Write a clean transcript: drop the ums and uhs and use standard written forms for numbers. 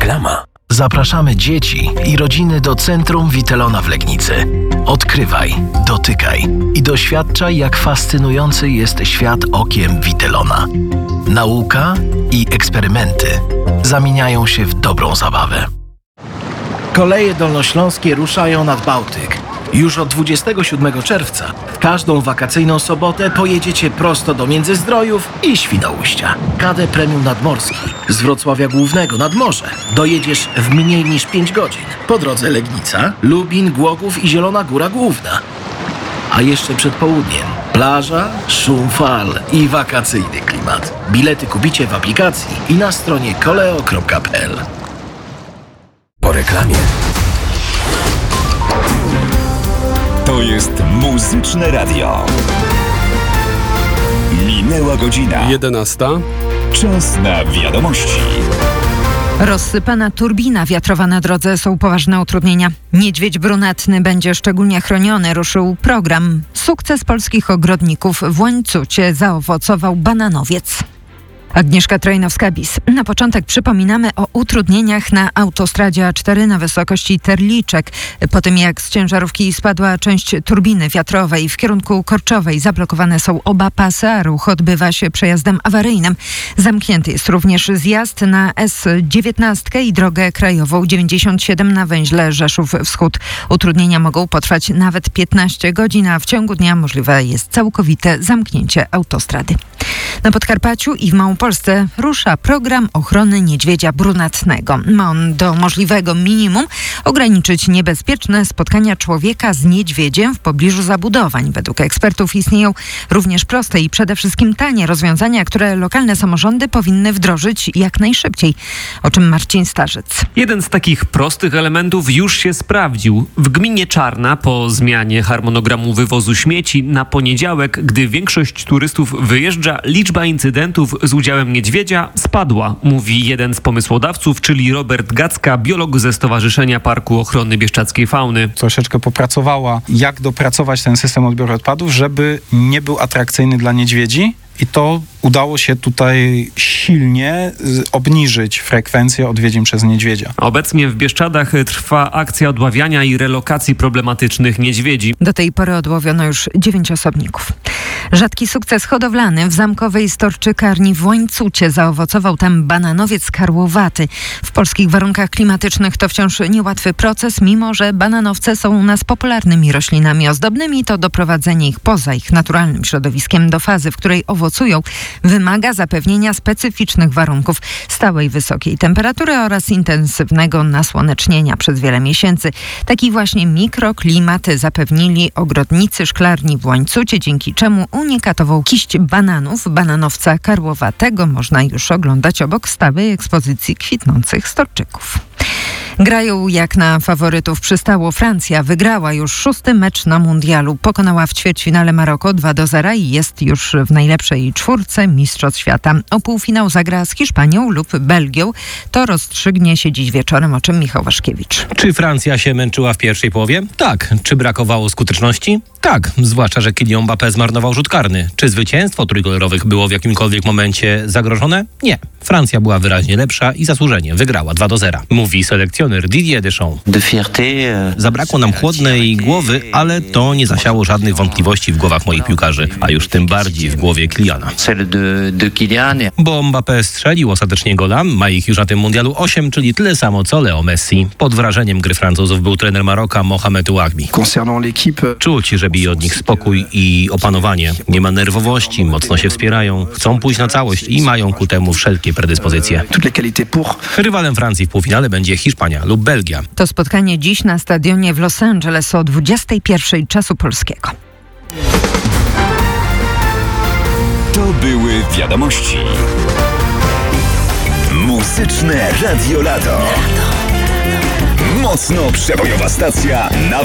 Reklama. Zapraszamy dzieci i rodziny do Centrum Witelona w Legnicy. Odkrywaj, dotykaj i doświadczaj, jak fascynujący jest świat okiem Witelona. Nauka i eksperymenty zamieniają się w dobrą zabawę. Koleje dolnośląskie ruszają nad Bałtyk. Już od 27 czerwca w każdą wakacyjną sobotę pojedziecie prosto do Międzyzdrojów i Świnoujścia. KD Premium Nadmorski z Wrocławia Głównego nad morze dojedziesz w mniej niż 5 godzin. Po drodze Legnica, Lubin, Głogów i Zielona Góra Główna. A jeszcze przed południem plaża, szum fal i wakacyjny klimat. Bilety kupicie w aplikacji i na stronie koleo.pl. Po reklamie. To jest Muzyczne Radio. Minęła godzina 11. Czas na wiadomości. Rozsypana turbina wiatrowa na drodze, są poważne utrudnienia. Niedźwiedź brunatny będzie szczególnie chroniony, ruszył program. Sukces polskich ogrodników w Łańcucie zaowocował bananowiec. Agnieszka Trajnowska-Bis. Na początek przypominamy o utrudnieniach na autostradzie A4 na wysokości Terliczek. Po tym jak z ciężarówki spadła część turbiny wiatrowej w kierunku Korczowej, zablokowane są oba pasy, a ruch odbywa się przejazdem awaryjnym. Zamknięty jest również zjazd na S19 i drogę krajową 97 na węźle Rzeszów Wschód. Utrudnienia mogą potrwać nawet 15 godzin, a w ciągu dnia możliwe jest całkowite zamknięcie autostrady. Na Podkarpaciu i w Małopolsce rusza program ochrony niedźwiedzia brunatnego. Ma on do możliwego minimum ograniczyć niebezpieczne spotkania człowieka z niedźwiedziem w pobliżu zabudowań. Według ekspertów istnieją również proste i przede wszystkim tanie rozwiązania, które lokalne samorządy powinny wdrożyć jak najszybciej. O czym Marcin Starzyc. Jeden z takich prostych elementów już się sprawdził. W gminie Czarna po zmianie harmonogramu wywozu śmieci na poniedziałek, gdy większość turystów wyjeżdża, liczba incydentów z udziałem niedźwiedzia spadła, mówi jeden z pomysłodawców, czyli Robert Gacka, biolog ze Stowarzyszenia Parku Ochrony Bieszczadzkiej Fauny. Troszeczkę popracowała, jak dopracować ten system odbioru odpadów, żeby nie był atrakcyjny dla niedźwiedzi. I to udało się tutaj silnie obniżyć frekwencję odwiedzin przez niedźwiedzia. Obecnie w Bieszczadach trwa akcja odławiania i relokacji problematycznych niedźwiedzi. Do tej pory odłowiono już 9 osobników. Rzadki sukces hodowlany w zamkowej storczykarni w Łańcucie zaowocował tam bananowiec karłowaty. W polskich warunkach klimatycznych to wciąż niełatwy proces, mimo że bananowce są u nas popularnymi roślinami ozdobnymi, to doprowadzenie ich poza ich naturalnym środowiskiem do fazy, w której owocują, wymaga zapewnienia specyficznych warunków, stałej wysokiej temperatury oraz intensywnego nasłonecznienia przez wiele miesięcy. Taki właśnie mikroklimat zapewnili ogrodnicy szklarni w Łańcucie, dzięki czemu unikatową kiść bananów, bananowca karłowatego, można już oglądać obok stałej ekspozycji kwitnących storczyków. Grają jak na faworytów przystało. Francja wygrała już 6. mecz na mundialu. Pokonała w ćwierćfinale Maroko 2-0 i jest już w najlepszej czwórce mistrzostw świata. O półfinał zagra z Hiszpanią lub Belgią. To rozstrzygnie się dziś wieczorem, o czym Michał Waszkiewicz. Czy Francja się męczyła w pierwszej połowie? Tak. Czy brakowało skuteczności? Tak, zwłaszcza, że Kylian Mbappé zmarnował rzut karny. Czy zwycięstwo trójkolorowych było w jakimkolwiek momencie zagrożone? Nie. Francja była wyraźnie lepsza i zasłużenie wygrała 2-0. Mówi selekcjoner Didier Deschamps. Zabrakło nam chłodnej głowy, ale to nie zasiało żadnych wątpliwości w głowach moich piłkarzy, a już tym bardziej w głowie Kyliana. Bo Mbappé strzelił ostatecznie gola, ma ich już na tym mundialu 8, czyli tyle samo co Leo Messi. Pod wrażeniem gry Francuzów był trener Maroka Mohamed Ouahbi. Czuć, że bije od nich spokój i opanowanie. Nie ma nerwowości, mocno się wspierają, chcą pójść na całość i mają ku temu wszelkie predyspozycje. Rywalem Francji w półfinale będzie Hiszpania lub Belgia. To spotkanie dziś na stadionie w Los Angeles o 21:00 czasu polskiego. To były wiadomości. Muzyczne Radio Lato. Mocno przebojowa stacja na